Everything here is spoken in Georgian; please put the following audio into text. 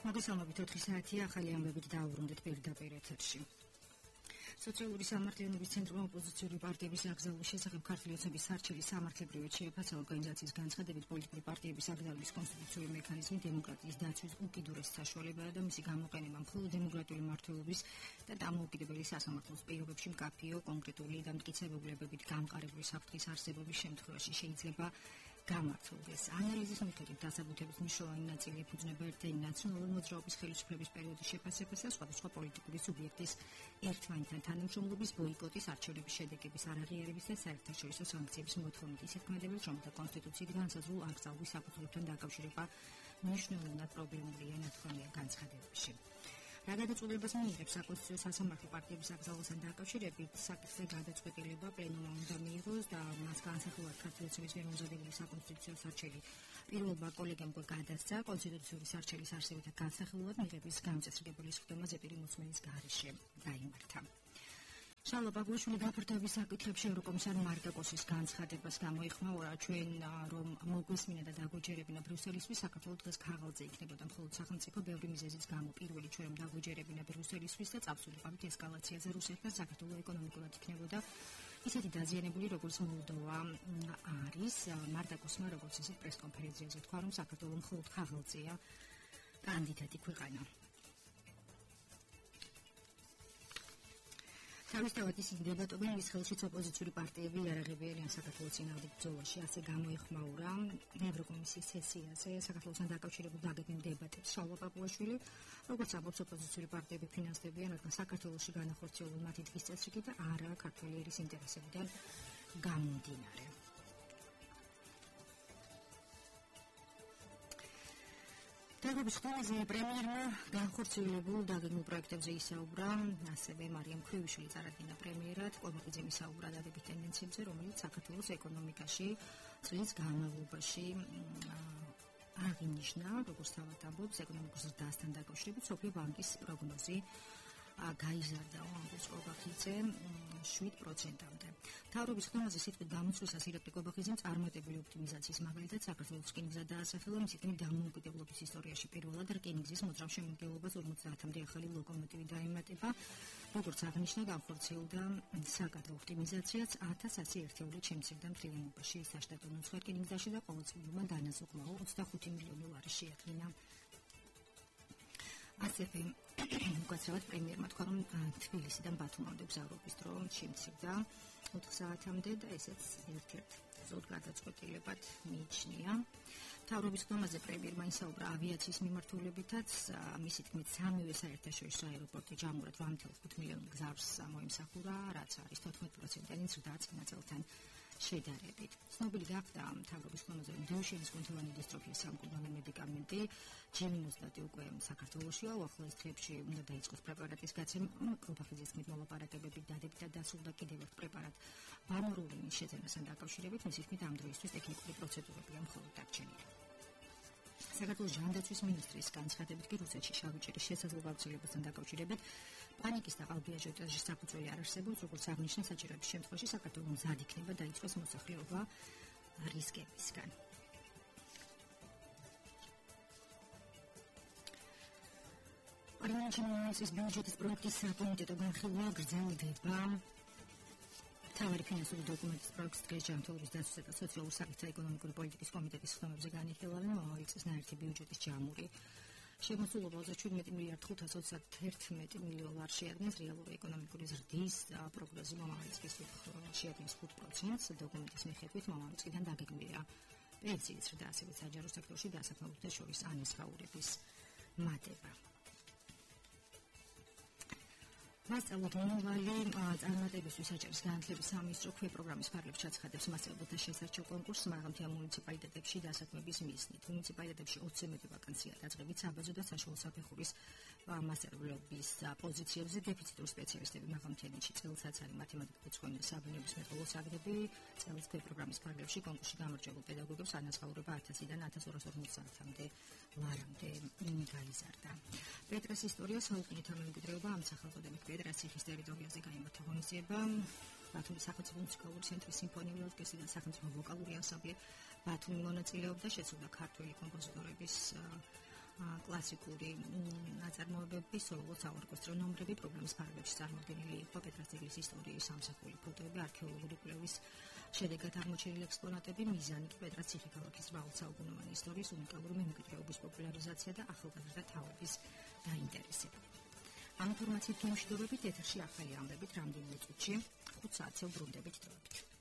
მოგესალმებით 4 საათია ახალი ამბებით დაუბრუნდეთ პირდაპირ ეთერში. სოციალური სამართლიანობის ცენტრმა ოპოზიციური პარტიების აკრძალვის შესახებ ქართული ოცნების სარჩელი სამართლებრივად შეაფასა ორგანიზაციის განცხადებით პოლიტიკური პარტიების აკრძალვის კონსტიტუციური მექანიზმი დემოკრატიის დაცვის უკიდურეს საშუალებაა და მისი გამოყენება მხოლოდ დემოკრატიული მმართველობის და დამოუკიდებელი სასამართლოს პირობებში მკაფიო კონკრეტული დამტკიცებულებებით გამყარებული საფრთხის არსებობის შემთხვევაში შეიძლება გამართულდეს. ანალიზის მიხედვით დასაბუთების მნიშვნელოვანი ნაწილი ეფუძნება ერთიანი ნაციონალური მოძრაობის ხელისუფლების პერიოდის შეფასებას და სხვადასხვა პოლიტიკური სუბიექტის ერთმანეთთან თანამშრომლობის, ბოიკოტის, არჩევნების შედეგების არაღიარების და საერთაშორისო სანქციების მოთხოვნით ისეთ ქმედებებს, რომელთა კონსტიტუციით განსაზღვრულ აკრძალვის საფუძვლებთან დაკავშირება მნიშვნელოვნად პრობლემურია ნათქვამია განცხადებებში. რა გადაწყვეტილებას მიიღებს საკონსტიტუციო სასამართლო პარტიების აკრძალვასთან დაკავშირებით საკითხზე გადაწყვეტილება პლენუმმა უნდა მიიღოს და მას განსახილვად ქართული ოცნების მიერ მომზადებული საკონსტიტუციო სარჩელი პირველმა კოლეგამ გადასცა კონსტიტუციური სარჩელის არსებითა განსახილვად მიღების გამწესრიგებელი სხდომაზე პირი მოწმენის გარეშე გაიმართა. შალვა ბაგუაშვილი გაფართოების საკითხებში ევროკომისარ მარკაკოსის განცხადებას გამოიხმაურა ჩვენ რომ მოგვესმინა და დაგვეჯერებინა ბრიუსელისთვის საქართველოს დღეს ქაღალდზე იქნებოდა მხოლოდ სახელმწიფო ბევრი მიზეზის გამო პირველი ჩვენ რომ დაგვეჯერებინა ბრიუსელისთვის და წავსულიყავით ესკალაციაზე რუსეთთან საქართველოს ეკონომიკურად იქნებოდა ისეთი დაზიანებული როგორც მოლდოვა არის მარკაკოსმა როგორც ისეთ პრესკონფერენციაზე თქვა რომ საქართველოს მხოლოდ ქაღალდზეა კანდიდატი ქვეყანა. თავისთავად ისინი დებატობენ მის ხელშიც ოპოზიციური პარტიები იარაღებიან საქართველოს წინააღმდეგ ბრძოლაში, ასე გამოიხმაურა ევროკომისიის სესიაზე საქართველოსთან დაკავშირებულ დაგეგმილ დებატებს შალვა ბაგუაშვილი, როგორც ამბობს ოპოზიციური პარტიები ფინანსდებიან, რადგან საქართველოში განახორციელონ მათი დღის წესრიგი და არა ქართველი ერის ინტერესებიდან გამომდინარე. დაგეგმვის ხმაზე პრემიერმა განხორციელებულ დაგეგმილ პროექტებზე ისაუბრა, ასევე მარიამ ქვრივიშვილი წარადგინა პრემიერად, კობახიძე ისაუბრა დადებით ტენდენციებზე, რომელიც საქართველოს ეკონომიკაში წლის განმავლობაში აღინიშნა, როგორც თავად ამბობს, ეკონომიკის ზრდასთან დაკავშირებით სოფიო ბანკის პროგნოზი გაიზარდა, ამბობს კობახიძე 7%-მდე. მთავრობის ხმაზე სიტყვით გამოცვლისას ირაკლი კობახიძემ წარმატებული ოპტიმიზაციის მაგალითად საქართველოს რკინიგზა დაასახელა, მისი თქმით დამოუკიდებლობის ისტორიაში პირველად რკინიგზის მოძრავ შემადგენლობას 50-მდე ახალი ლოკომოტივი დაემატება, როგორც აღნიშნა განხორციელდა საკადრო ოპტიმიზაციაც 1100 ერთეულით შემცირდა მთლიანობაში საშტატო ნუცხა რკინიგზაში და ყოველწლიურმა დანაზოღლაო 25 მილიონი ლარი შეადგინა. ასევე უკაცრავად პრემიერმა თქვა, რომ თბილისიდან ბათუმამდე გზავრობის დრო შემცირდა 4 საათამდე და ესეც ერთ-ერთ ზოგ გადაწყვეტილებად მიიჩნია. მთავრობის ხმაზე პრემიერმა ისაუბრა ავიაციის მიმართულებითაც, მისი თქმით სამივე საერთაშორისო აეროპორტი ჯამურად 1.5 მილიონი გზარს მოიმსახურა, რაც არის 14%-იანი ზრდა წინა წელთან შედარებით. ცნობილი გახდა მთავრობის ხმაზე, რომ დეუშენის კუნთოვანი დისტროფიის სამკურნალო მედიკამენტი ჯიმინოსტატი უკვე საქართველოშია, უახლოეს დღეებში უნდა დაიწყოს პრეპარატის გაცემა, კობახიძის თქმით მოლაპარაკებები დადებითად დასრულდა კიდევ ერთ პრეპარატ ბამორულინის შეძენასთან დაკავშირებით, მისი თქმით ამ დროისთვის ტექნიკური პროცედურებია მხოლოდ დარჩენილი. საქართველოს ჟანდაცვის მინისტრის განცხადებით კი რუსეთში შავიჭერის შესაძლო გავრცელებასთან დაკავშირებით პანიკის და ყალბიაჟიოტაჟის საფუძველი არ არსებობს, როგორც აღნიშნა საჭიროების შემთხვევაში საქართველოს მზად იქნება დაიწყოს მოსახლეობა რისკებისგან. პარლამენტის ბიუჯეტის პროექტის საკომიტეტო განხილვა გრძელდება. მთავარი ფინანსური დოკუმენტის პროექტს დღეს ჯანმრთელობის დაცვისა და სოციალურ საკითხთა ეკონომიკური პოლიტიკის კომიტეტის ხმებზე განიხილავენ მომავალი წლის ნაერთი ბიუჯეტის ჯამური შემოსულობა 17 მილიარდ 531 მილიონ ლარს შეადგენს, რეალური ეკონომიკური ზრდის პროგნოზი მომავალი წლის შეადგენს 5%. დოკუმენტის მიხედვით მომავალი წლიდან დაგეგმილია პენსიის ზრდა, ასევე საჯარო სექტორში დასაქმებულთა შორის ანაზღაურების მატება. მასწავლებლად მომავალი წარმატებისთვის საჭირის განათლების სამინისტრო ქვეპროგრამის ფარგლებს ჩაცხადებს მასწავლებლთა შესარჩევ კონკურსს მაღალმთიან მუნიციპალიტეტებში დასაქმების მიზნით. მუნიციპალიტეტებში 20 მეტი ვაკანსია დაწყებით საბაზო და საშუალო საფეხურის მასწავლებლების პოზიციებზე. დეფიციტური სპეციალისტები მაღალმთიანეთში წელიწადსარი მათემატიკა, ცხენების საბუნებისმეტყველო საგნები წელს ქვეპროგრამის ფარგლებში კონკურსში გამარჯვებულ პედაგოგებს ანაზღაურება 1000-დან 1250-მდე ლარამდე გაიზარდა. პეტრეს ისტორია საუკუნე თანამედროვეობა ამ სახელწოდებით პეტრეს ციხის ტერიტორიაზე გაიმართა ღონისძიება. ბათუმის სახელმწიფო მუსიკალური ცენტრის სიმფონიური ორკესტრი და სახელმწიფო ვოკალური ანსამბლი ბათუმი მონაწილეობდა, შეცვლიდა ქართველი კომპოზიტორების კლასიკური ნაწარმოებების, როგორც აღარკოსტრო ნომრები, პრობლემის ფარგლებში წარმოდგენილი იყო პეტრას ძეგლის ისტორიის სამსახური ფოტოები, არქეოლოგიური კვლევის შედეგად აღმოჩენილი ექსპონატები, მიზანი კი პეტრას ციხე-ქალაქის მრავალსაუკუნოვანი ისტორიის უნიკალური მემკვიდრეობის პოპულარიზაცია და ახალგაზრდა თაობის დაინტერესება. ამ ინფორმაციით გემშვიდობებით ეთერში ახალი ამბებით რამდენიმე წუთში 5 საათზე უბრუნდებით დროებით.